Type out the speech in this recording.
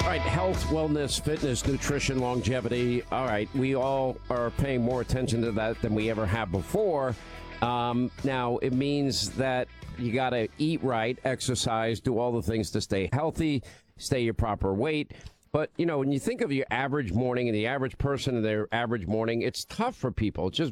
All right, health, wellness, fitness, nutrition, longevity. All right, we all are paying more attention to that than we ever have before. Now, it means that you got to eat right, exercise, do all the things to stay healthy, stay your proper weight. But, you know, when you think of your average morning and the average person and their average morning, it's tough for people. It's just